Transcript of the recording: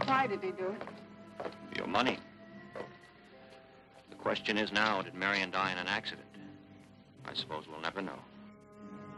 Why did he do it? For your money. The question is now, did Marion die in an accident? I suppose we'll never know.